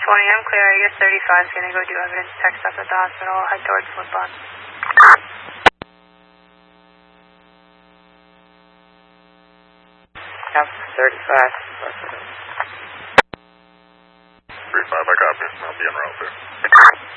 I'm clear. I guess 35 is going to go do evidence tech stuff at the hospital. I'll head towards Woodlawn. Yep, 35. 35, I copy. I'll be en route there.